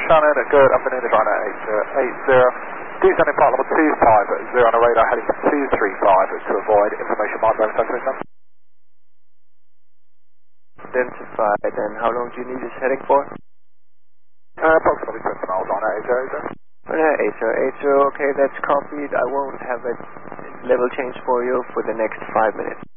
Shannon, good afternoon, it's Rhino 8080. Descending flight level 250 on a radar heading to 235 to avoid information mark driving system. Identified, and how long do you need this heading for? Approximately 20 miles on 8080. 8080, okay, that's copied. I won't have a level change for you for the next 5 minutes.